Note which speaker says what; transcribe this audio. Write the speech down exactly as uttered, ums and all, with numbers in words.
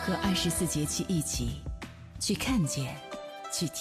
Speaker 1: 和二十四节气一起去看见，去体